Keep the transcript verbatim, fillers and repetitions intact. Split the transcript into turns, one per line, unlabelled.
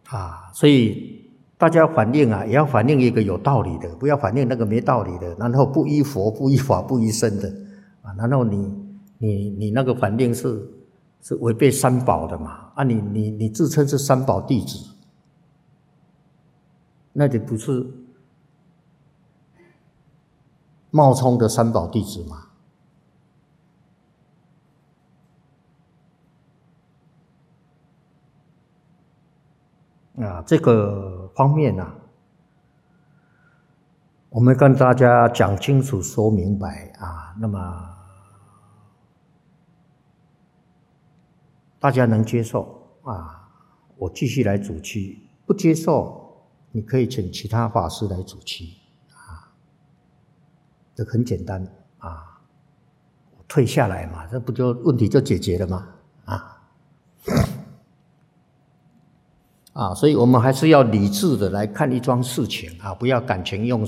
啊，所以大家反映啊，也要反映一个有道理的，不要反映那个没道理的，然后不依佛、不依法、不依僧的啊，然后你你你那个反映是是违背三宝的嘛？啊你，你你你自称是三宝弟子，那就不是冒充的三宝弟子嘛？啊，这个方面啊，我们跟大家讲清楚、说明白啊，那么大家能接受啊，我继续来主持；不接受，你可以请其他法师来主持啊，这很简单啊，退下来嘛，这不就问题就解决了吗？啊。啊，所以我们还是要理智的来看一桩事情啊，不要感情用事。